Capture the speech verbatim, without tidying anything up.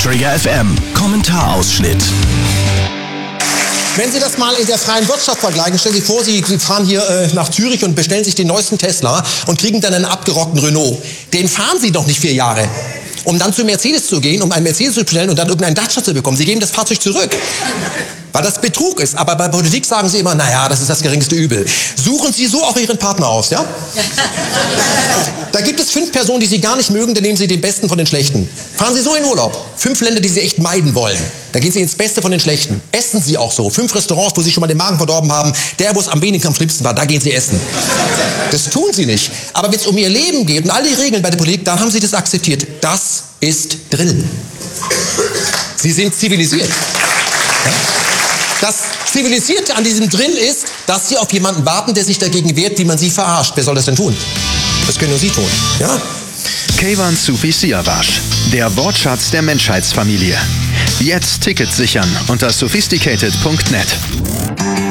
Trigger F M, Kommentarausschnitt. Wenn Sie das mal in der freien Wirtschaft vergleichen, stellen Sie vor, Sie, Sie fahren hier äh, nach Zürich und bestellen sich den neuesten Tesla und kriegen dann einen abgerockten Renault. Den fahren Sie doch nicht vier Jahre, um dann zu Mercedes zu gehen, um einen Mercedes zu bestellen und dann irgendeinen Dacia zu bekommen. Sie geben das Fahrzeug zurück, weil das Betrug ist. Aber bei Politik sagen Sie immer, naja, das ist das geringste Übel. Suchen Sie so auch Ihren Partner aus, ja? Da gibt es fünf Personen, die Sie gar nicht mögen, dann nehmen Sie den Besten von den Schlechten. Fahren Sie so in Urlaub. Fünf Länder, die Sie echt meiden wollen. Da gehen Sie ins Beste von den Schlechten. Essen Sie auch so. Fünf Restaurants, wo Sie schon mal den Magen verdorben haben. Der, wo es am wenigsten am schlimmsten war, da gehen Sie essen. Das tun Sie nicht. Aber wenn es um Ihr Leben geht und all die Regeln bei der Politik, dann haben Sie das akzeptiert. Das ist Drill. Sie sind zivilisiert. Das Zivilisierte an diesem Drill ist, dass Sie auf jemanden warten, der sich dagegen wehrt, wie man Sie verarscht. Wer soll das denn tun? Das können nur Sie tun, ja? Keyvan Sufi Siavash, der Wortschatz der Menschheitsfamilie. Jetzt Tickets sichern unter sophisticated punkt net.